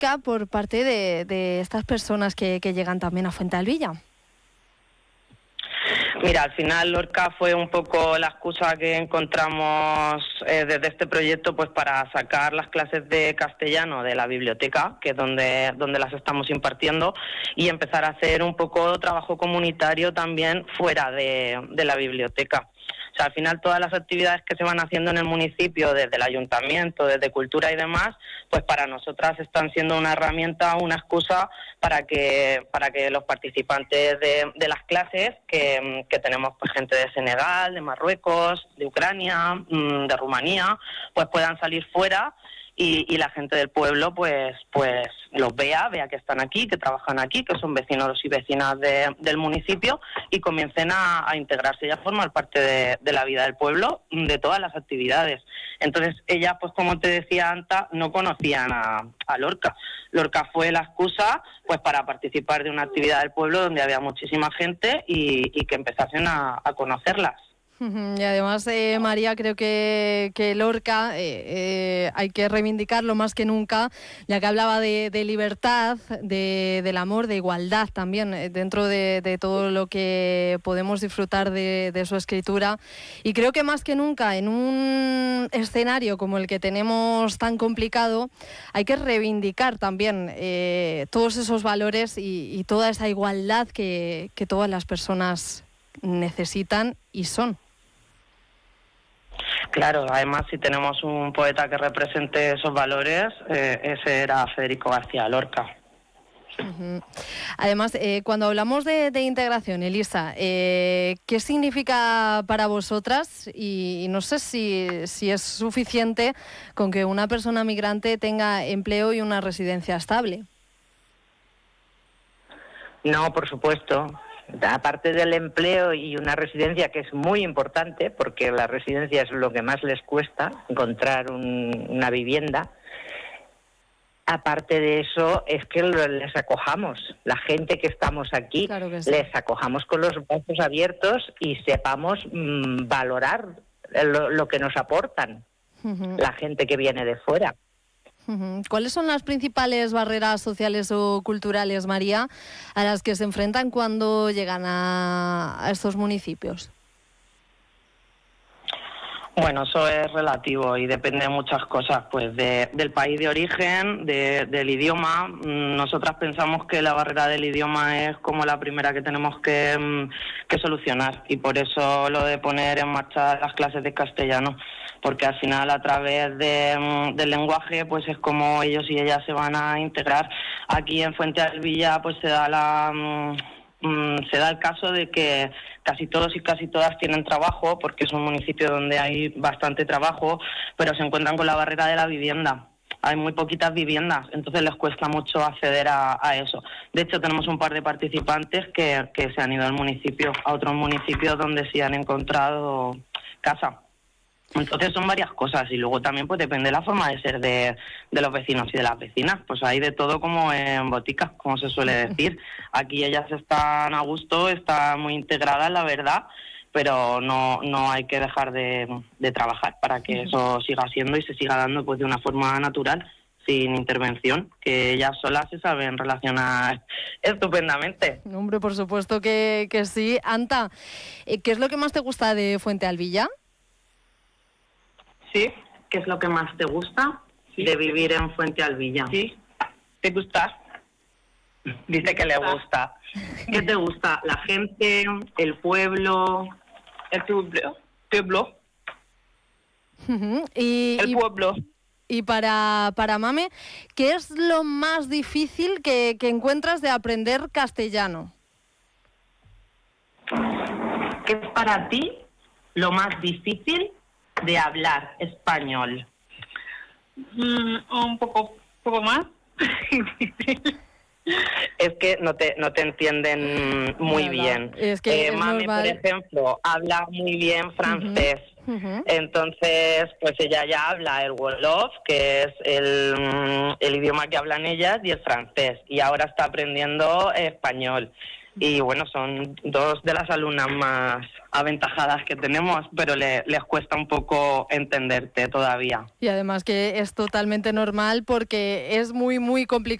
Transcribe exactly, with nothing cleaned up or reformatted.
Lorca por parte de, de estas personas que, que llegan también a Fuentealbilla? Mira, al final Lorca fue un poco la excusa que encontramos eh, desde este proyecto, pues para sacar las clases de castellano de la biblioteca, que es donde, donde las estamos impartiendo, y empezar a hacer un poco trabajo comunitario también fuera de, de la biblioteca. O sea, al final todas las actividades que se van haciendo en el municipio, desde el ayuntamiento, desde cultura y demás, pues para nosotras están siendo una herramienta, una excusa para que para que los participantes de, de las clases, que, que tenemos pues gente de Senegal, de Marruecos, de Ucrania, de Rumanía, pues puedan salir fuera. Y, y la gente del pueblo pues pues los vea, vea que están aquí, que trabajan aquí, que son vecinos y vecinas de, del municipio, y comiencen a, a integrarse y a formar parte de, de la vida del pueblo, de todas las actividades. Entonces ellas, pues como te decía Anta, no conocían a, a Lorca. Lorca fue la excusa pues para participar de una actividad del pueblo donde había muchísima gente y, y que empezasen a, a conocerlas. Y además, eh, María, creo que, que Lorca eh, eh, hay que reivindicarlo más que nunca, ya que hablaba de, de libertad, de, del amor, de igualdad también, eh, dentro de, de todo lo que podemos disfrutar de, de su escritura. Y creo que más que nunca, en un escenario como el que tenemos tan complicado, hay que reivindicar también eh, todos esos valores y, y toda esa igualdad que, que todas las personas necesitan y son. Claro, además si tenemos un poeta que represente esos valores, eh, ese era Federico García Lorca. Uh-huh. Además, eh, cuando hablamos de, de integración, Elisa, eh, ¿qué significa para vosotras? Y, y no sé si, si es suficiente con que una persona migrante tenga empleo y una residencia estable. No, por supuesto. Aparte del empleo y una residencia, que es muy importante, porque la residencia es lo que más les cuesta, encontrar un, una vivienda. Aparte de eso, es que les acojamos, la gente que estamos aquí, claro que sí. Les acojamos con los brazos abiertos y sepamos mmm, valorar lo, lo que nos aportan, uh-huh. La gente que viene de fuera. Uh-huh. ¿Cuáles son las principales barreras sociales o culturales, María, a las que se enfrentan cuando llegan a, a estos municipios? Bueno, eso es relativo y depende de muchas cosas, pues de, del país de origen, de, del idioma. Nosotras pensamos que la barrera del idioma es como la primera que tenemos que, que solucionar, y por eso lo de poner en marcha las clases de castellano, porque al final a través de, del lenguaje pues es como ellos y ellas se van a integrar. Aquí en Fuentealbilla pues se da la... se da el caso de que casi todos y casi todas tienen trabajo, porque es un municipio donde hay bastante trabajo, pero se encuentran con la barrera de la vivienda. Hay muy poquitas viviendas, entonces les cuesta mucho acceder a, a eso. De hecho, tenemos un par de participantes que, que se han ido al municipio, a otros municipios donde sí han encontrado casa. Entonces son varias cosas, y luego también pues depende de la forma de ser de, de los vecinos y de las vecinas. Pues hay de todo como en botica, como se suele decir. Aquí ellas están a gusto, están muy integradas, la verdad, pero no no hay que dejar de, de trabajar para que eso siga siendo y se siga dando pues de una forma natural, sin intervención, que ellas solas se saben relacionar estupendamente. Hombre, por supuesto que, que sí. Anta, ¿qué es lo que más te gusta de Fuentealbilla? Sí, ¿qué es lo que más te gusta sí. de vivir en Fuentealbilla? Sí, ¿te gusta? Dice que le gusta. ¿Qué te gusta? ¿La gente, el pueblo? El pueblo. pueblo. Uh-huh. y, el y, pueblo. Y para, para Mame, ¿qué es lo más difícil que, que encuentras de aprender castellano? ¿Qué es para ti lo más difícil de hablar español? Mm, un poco, poco más. Es que no te no te entienden muy Nada. bien. Es que eh, es Mami, normal. por ejemplo, habla muy bien francés. Uh-huh. Uh-huh. Entonces, pues ella ya habla el Wolof, que es el, el idioma que hablan ellas, y el francés. Y ahora está aprendiendo español. y bueno, son dos de las alumnas más aventajadas que tenemos, pero le, les cuesta un poco entenderte todavía. Y además que es totalmente normal porque es muy, muy complicado